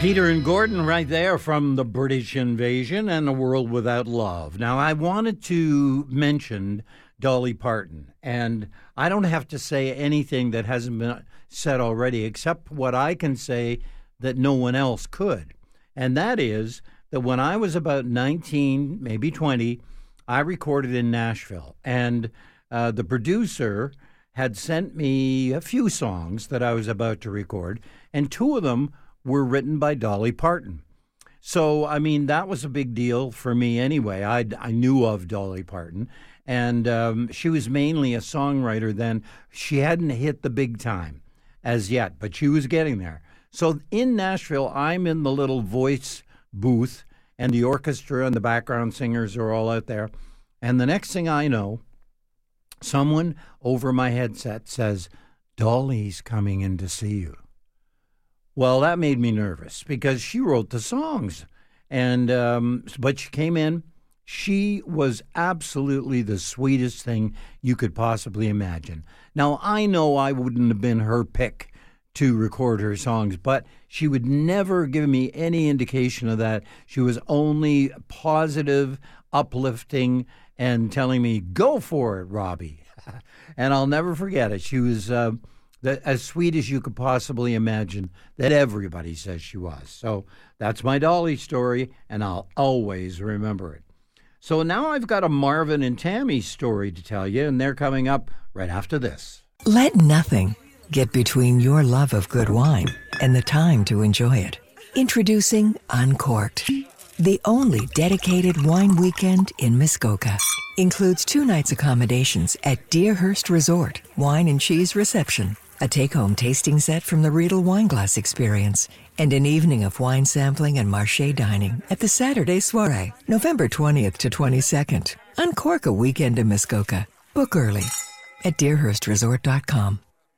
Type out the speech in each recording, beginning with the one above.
Peter and Gordon right there from The British Invasion and A World Without Love. Now, I wanted to mention Dolly Parton, and I don't have to say anything that hasn't been said already, except what I can say that no one else could. And that is that when I was about 19, maybe 20, I recorded in Nashville. And the producer had sent me a few songs that I was about to record, and two of them were written by Dolly Parton. So, I mean, that was a big deal for me anyway. I knew of Dolly Parton, and she was mainly a songwriter then. She hadn't hit the big time as yet, but she was getting there. So in Nashville, I'm in the little voice booth, and the orchestra and the background singers are all out there. And the next thing I know, someone over my headset says, "Dolly's coming in to see you." Well, that made me nervous because she wrote the songs. And but she came in. She was absolutely the sweetest thing you could possibly imagine. Now, I know I wouldn't have been her pick to record her songs, but she would never give me any indication of that. She was only positive, uplifting, and telling me, "Go for it, Robbie." And I'll never forget it. She was as sweet as you could possibly imagine, that everybody says she was. So that's my Dolly story, and I'll always remember it. So now I've got a Marvin and Tammy story to tell you, and they're coming up right after this. Let nothing get between your love of good wine and the time to enjoy it. Introducing Uncorked, the only dedicated wine weekend in Muskoka. Includes 2 nights accommodations at Deerhurst Resort, wine and cheese reception, a take-home tasting set from the Riedel Wineglass Experience, and an evening of wine sampling and marché dining at the Saturday Soirée, November 20th to 22nd. Uncork a weekend in Muskoka. Book early at deerhurstresort.com.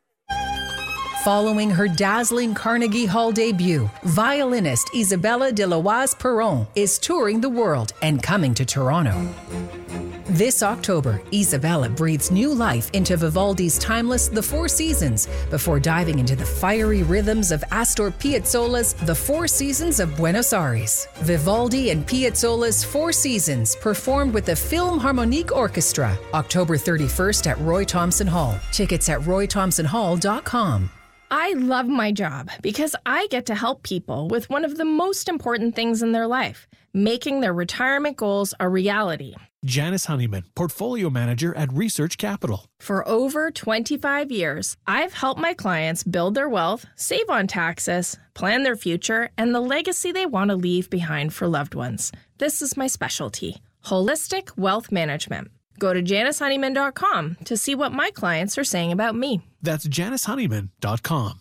Following her dazzling Carnegie Hall debut, violinist Isabella de Loise-Perron is touring the world and coming to Toronto. This October, Isabella breathes new life into Vivaldi's timeless The Four Seasons before diving into the fiery rhythms of Astor Piazzolla's The Four Seasons of Buenos Aires. Vivaldi and Piazzolla's Four Seasons, performed with the Philharmonic Orchestra, October 31st at Roy Thomson Hall. Tickets at roythomsonhall.com. I love my job because I get to help people with one of the most important things in their life, making their retirement goals a reality. Janice Honeyman, Portfolio Manager at Research Capital. For over 25 years, I've helped my clients build their wealth, save on taxes, plan their future, and the legacy they want to leave behind for loved ones. This is my specialty, holistic wealth management. Go to JaniceHoneyman.com to see what my clients are saying about me. That's JaniceHoneyman.com.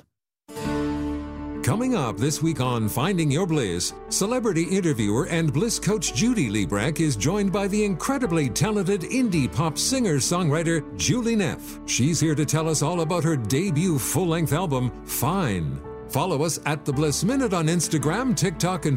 Coming up this week on Finding Your Bliss, celebrity interviewer and Bliss coach Judy Liebrecht is joined by the incredibly talented indie pop singer-songwriter Julie Neff. She's here to tell us all about her debut full-length album, Fine. Follow us at The Bliss Minute on Instagram, TikTok, and